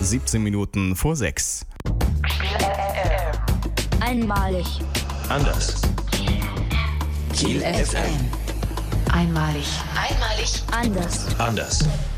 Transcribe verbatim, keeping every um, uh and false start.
siebzehn Minuten vor sechs. Einmalig. Anders. Kiel F M. Einmalig. Einmalig. Anders. Anders.